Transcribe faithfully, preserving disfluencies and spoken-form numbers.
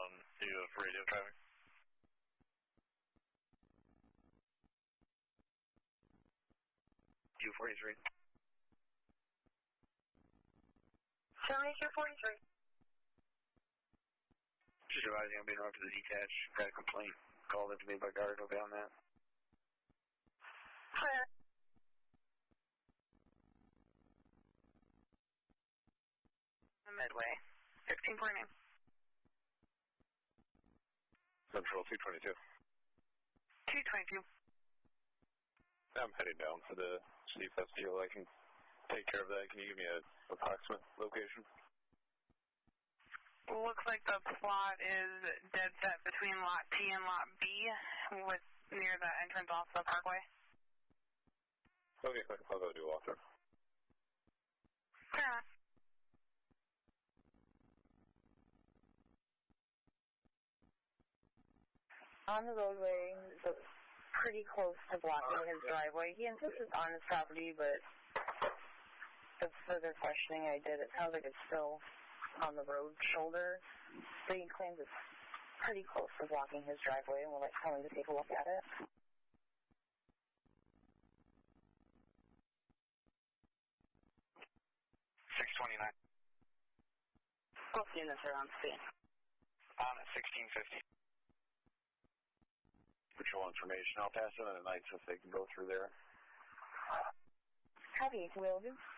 on the radio traffic. two forty-three. seventy-two forty-three. Just advising I'm being run to the detached. Got a complaint called in to me by guard. I'll be on that. Clear. Midway. sixteen forty. Central two twenty-two. two twenty-two. I'm heading down for the C F S deal. I can take care of that. Can you give me an approximate location? Looks like the plot is dead set between Lot T and Lot B, with near the entrance off the parkway. Okay, I'll go do a walkthrough. Yeah. On the roadway, so pretty close to blocking his driveway. He insists on his property, but the further questioning I did, it sounds like it's still on the road shoulder. So he claims it's pretty close to blocking his driveway, and we'll let someone to take a look at it. six twenty-nine. Both units are on scene. On at sixteen fifty. Patrol information. I'll pass it on at night so if they can go through there. Copy, will do.